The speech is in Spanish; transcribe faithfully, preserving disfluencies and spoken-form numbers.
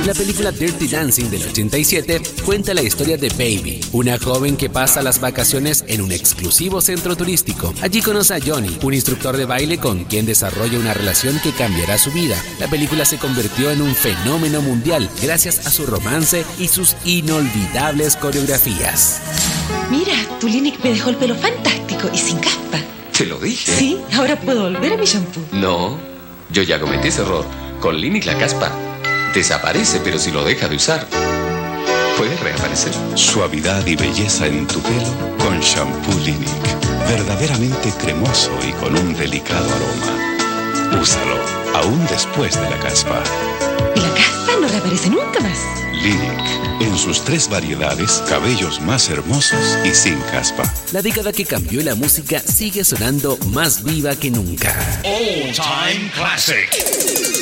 La película Dirty Dancing del ochenta y siete cuenta la historia de Baby, una joven que pasa las vacaciones en un exclusivo centro turístico. Allí conoce a Johnny, un instructor de baile con quien desarrolla una relación que cambiará su vida. La película se convirtió en un fenómeno mundial gracias a su romance y sus inolvidables coreografías. Mira, tu Linic me dejó el pelo fantástico y sin caspa. Te lo dije. Sí, ahora puedo volver a mi shampoo. No, yo ya cometí ese error. Con Linic la caspa desaparece, pero si lo deja de usar, puede reaparecer. Suavidad y belleza en tu pelo con shampoo Linic. Verdaderamente cremoso y con un delicado aroma. Úsalo, aún después de la caspa. Y la caspa no reaparece nunca más. Linic, en sus tres variedades, cabellos más hermosos y sin caspa. La década que cambió la música sigue sonando más viva que nunca. All Time Classic.